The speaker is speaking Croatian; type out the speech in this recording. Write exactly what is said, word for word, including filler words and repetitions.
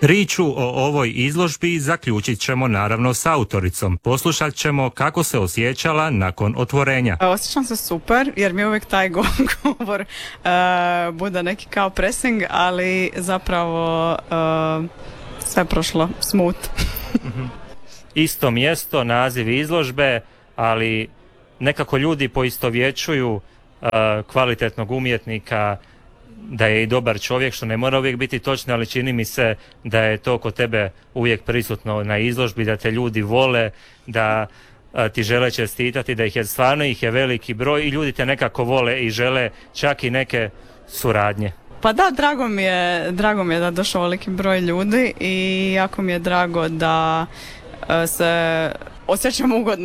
Priču o ovoj izložbi zaključit ćemo naravno s autoricom. Poslušat ćemo kako se osjećala nakon otvorenja. Osjećam se super jer mi uvijek taj govor uh, bude neki kao pressing, ali zapravo uh, sve je prošlo smooth. Isto mjesto, naziv izložbe, ali nekako ljudi poistovjećuju uh, kvalitetnog umjetnika, da je i dobar čovjek, što ne mora uvijek biti točno, ali čini mi se da je to kod tebe uvijek prisutno na izložbi, da te ljudi vole, da a, ti žele čestitati, da ih je stvarno ih je veliki broj i ljudi te nekako vole i žele čak i neke suradnje. Pa da, drago mi je, drago mi je da je došao veliki broj ljudi i jako mi je drago da uh, se osjećam ugodno